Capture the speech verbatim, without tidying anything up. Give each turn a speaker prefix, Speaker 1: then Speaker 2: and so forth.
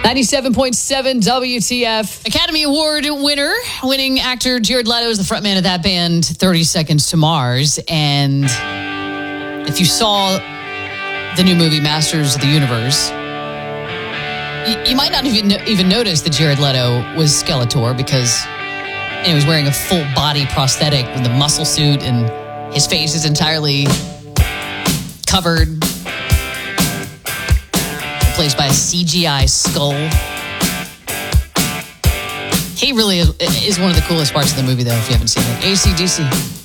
Speaker 1: ninety-seven point seven W T F. Academy Award winner, winning actor Jared Leto is the frontman of that band, thirty Seconds to Mars. And if you saw the new movie, Masters of the Universe, you, you might not even, even notice that Jared Leto was Skeletor because he was wearing a full body prosthetic with a muscle suit and his face is entirely covered, replaced by a C G I skull. He really is, is one of the coolest parts of the movie, though, if you haven't seen it. A C D C.